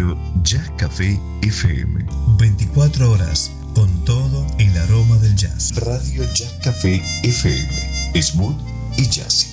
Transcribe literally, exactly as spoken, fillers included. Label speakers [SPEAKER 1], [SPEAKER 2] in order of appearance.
[SPEAKER 1] Radio Jazz Café F M.
[SPEAKER 2] veinticuatro horas con todo el aroma del jazz.
[SPEAKER 1] Radio Jazz Café F M. Smooth y jazzy.